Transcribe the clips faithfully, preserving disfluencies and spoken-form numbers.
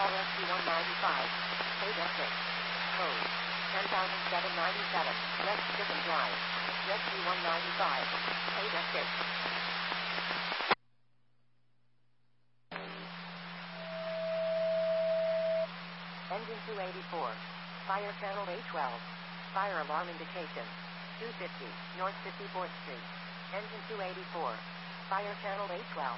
call Rescue one ninety-five. Ada six. Code ten thousand seven hundred ninety-seven. West Chicken Drive. Rescue one ninety-five. Ada six. Engine two eighty-four. Fire channel A twelve. Fire alarm indication. two fifty. North fifty-fourth Street. Engine two eighty-four. Fire channel A twelve.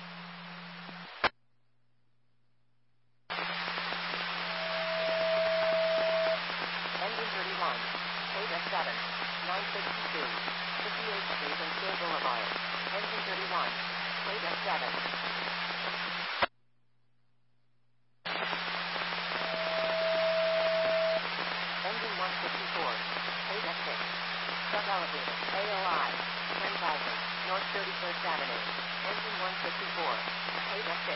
Engine thirty-one. Ada seven. nine sixty-two. fifty-eighth Street and Steel Boulevard. Engine thirty-one. Ada seven. Engine one fifty-four. Ada six. Sub-elevator. A O I. ten thousand. North thirty-first Avenue. Engine one fifty-four. Ada six.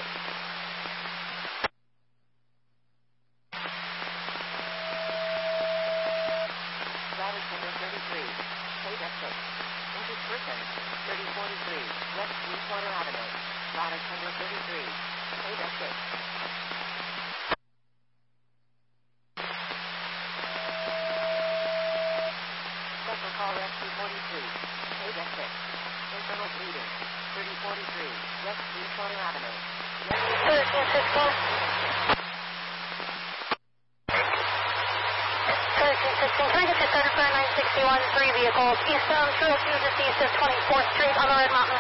Ladder Center thirty-three. Ada six. Injured person. thirty forty-three. West Sweetwater Avenue. Ladder Center thirty-three. Ada six. Special call Rescue forty-two. Ada six. Internal bleeding. thirty forty-three. West Sweetwater Avenue. thirteen sixteen. thirteen sixteen. Can I get you started for a nine sixty-one? Three vehicles. Eastbound two oh two just east of twenty-fourth Street on the Red Mountain.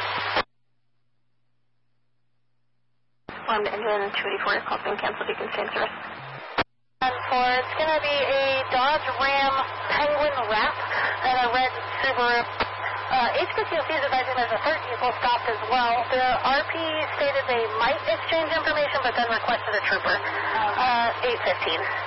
One engine two eighty-four is called being canceled. You can stay in service. And for it's going to be a Dodge Ram Penguin Wrap and a red Subaru. Uh, H P C O C is advising there's a third vehicle stopped as well. The R P stated they might exchange information, but then requested a trooper. Uh, eight fifteen.